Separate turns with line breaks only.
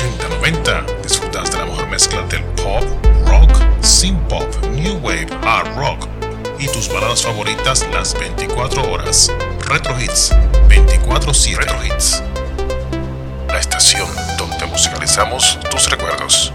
80-90 disfrutas de la mejor mezcla del pop, rock, synth-pop, new wave, hard rock y tus baladas favoritas las 24 horas. Retro Hits 24/7. Retro Hits, la estación donde musicalizamos tus recuerdos.